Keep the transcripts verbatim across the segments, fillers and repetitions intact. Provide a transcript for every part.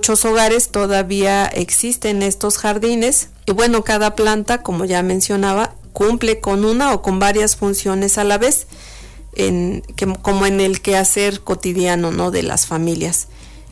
muchos hogares todavía existen estos jardines y bueno, cada planta, como ya mencionaba, cumple con una o con varias funciones a la vez, en, que, como en el quehacer cotidiano, ¿no?, de las familias.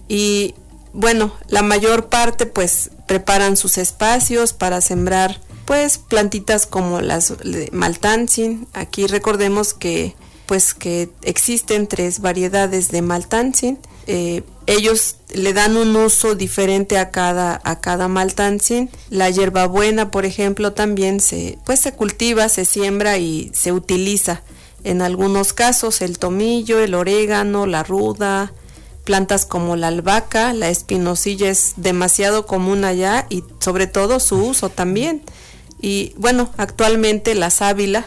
Y bueno, la mayor parte pues preparan sus espacios para sembrar pues plantitas como las de Maltansin. Aquí recordemos que pues que existen tres variedades de Maltansin. Eh, ellos le dan un uso diferente a cada a cada Maltansin. La hierbabuena, por ejemplo, también se pues se cultiva, se siembra y se utiliza. En algunos casos el tomillo, el orégano, la ruda, plantas como la albahaca, la espinosilla es demasiado común allá y sobre todo su uso también. Y bueno, actualmente la sábila,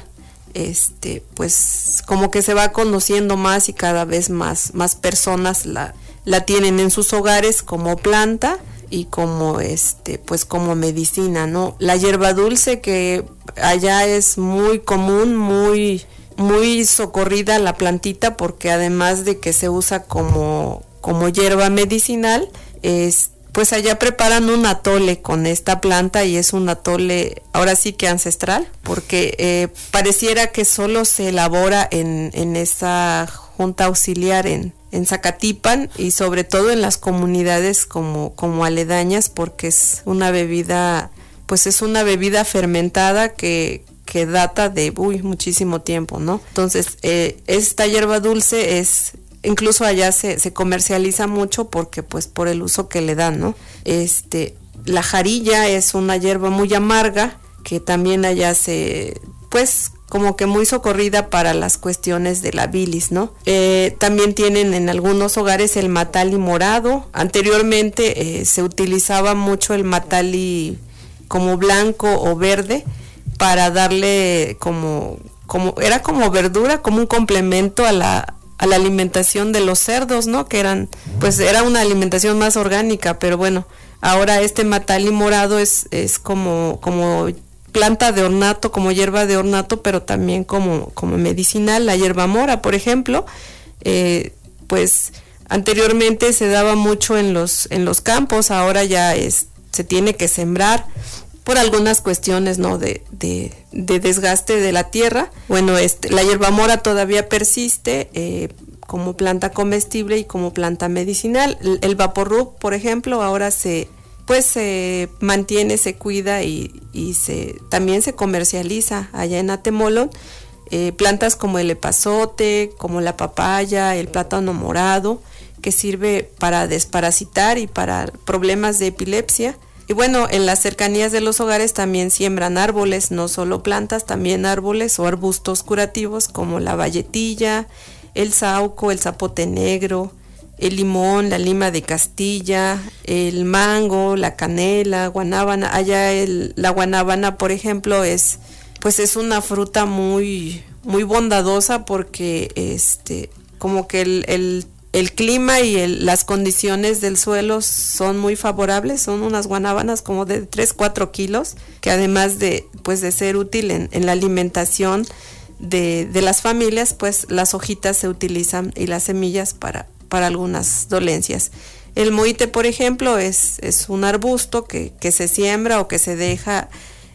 este, pues como que se va conociendo más y cada vez más, más personas la, la tienen en sus hogares como planta y como este, pues como medicina, ¿no? La hierba dulce, que allá es muy común, muy, muy socorrida la plantita, porque además de que se usa como, como hierba medicinal, es pues allá preparan un atole con esta planta y es un atole ahora sí que ancestral, porque eh, pareciera que solo se elabora en, en esa junta auxiliar en, en Zacatipan y sobre todo en las comunidades como, como aledañas, porque es una bebida, pues es una bebida fermentada que, que data de uy, muchísimo tiempo, ¿no? Entonces, eh, esta hierba dulce es... incluso allá se, se comercializa mucho porque pues por el uso que le dan, ¿no? Este, la jarilla es una hierba muy amarga que también allá se, pues como que muy socorrida para las cuestiones de la bilis, ¿no? Eh, también tienen en algunos hogares el matali morado. Anteriormente eh, se utilizaba mucho el matali como blanco o verde para darle como, como era como verdura, como un complemento a la a la alimentación de los cerdos, ¿no? Que eran, pues era una alimentación más orgánica, pero bueno, ahora este matali morado es, es como, como planta de ornato, como hierba de ornato, pero también como, como medicinal. La hierba mora, por ejemplo, eh, pues anteriormente se daba mucho en los, en los campos, ahora ya es, se tiene que sembrar por algunas cuestiones, ¿no?, de, de, de desgaste de la tierra. Bueno, este, la hierbamora todavía persiste eh, como planta comestible y como planta medicinal. El, el vaporrub, por ejemplo, ahora se pues se mantiene, se cuida y, y se también se comercializa allá en Atemolón. Eh, plantas como el epazote, como la papaya, el plátano morado, que sirve para desparasitar y para problemas de epilepsia. Y bueno, en las cercanías de los hogares también siembran árboles, no solo plantas, también árboles o arbustos curativos como la valletilla, el sauco, el zapote negro, el limón, la lima de Castilla, el mango, la canela, guanábana. Allá el, la guanábana, por ejemplo, es pues es una fruta muy muy bondadosa porque este como que el, el El clima y el, las condiciones del suelo son muy favorables. Son unas guanábanas como de tres, cuatro kilos, que además de, pues, de ser útil en, en la alimentación de, de las familias, pues las hojitas se utilizan y las semillas para, para algunas dolencias. El moite, por ejemplo, es, es un arbusto que, que se siembra o que se deja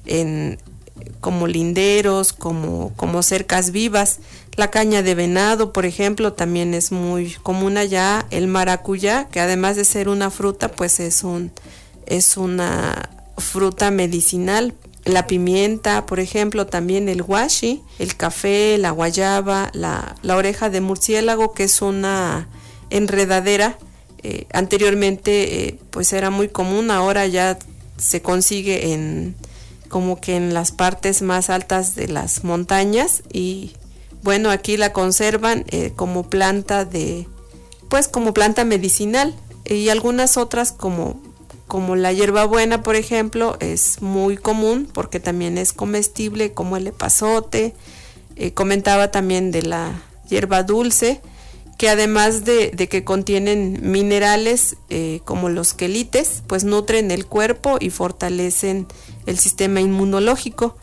en como linderos, como, como cercas vivas. La caña de venado, por ejemplo, también es muy común allá. El maracuyá, que además de ser una fruta, pues es un es una fruta medicinal. La pimienta, por ejemplo, también el huashi, el café, la guayaba, la, la oreja de murciélago, que es una enredadera. Eh, anteriormente eh, pues era muy común, ahora ya se consigue en como que en las partes más altas de las montañas y bueno, aquí la conservan eh, como planta de, pues como planta medicinal y algunas otras como, como la hierbabuena, por ejemplo, es muy común porque también es comestible, como el epazote. Eh, comentaba también de la hierba dulce, que además de, de que contienen minerales eh, como los quelites, pues nutren el cuerpo y fortalecen el sistema inmunológico.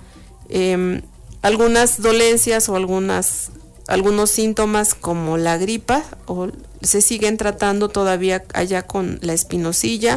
Eh, algunas dolencias o algunas, algunos síntomas como la gripa o se siguen tratando todavía allá con la espinosilla,